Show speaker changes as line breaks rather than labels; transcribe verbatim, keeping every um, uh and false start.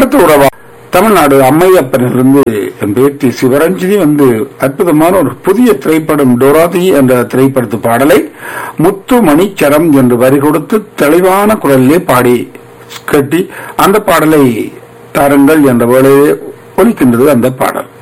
அடுத்த உறவா தமிழ்நாடு அம்மையப்பனிலிருந்து என் பேட்டி சிவரஞ்சினி வந்து அற்புதமான ஒரு புதிய திரைப்படம் டோராதி என்ற திரைப்படத்து பாடலை முத்துமணி சரம் என்று வரி கொடுத்து தெளிவான குரலிலே பாடி கட்டி அந்த பாடலை தாருங்கள் என்ற வேளையே ஒலிக்கின்றது அந்த பாடல்.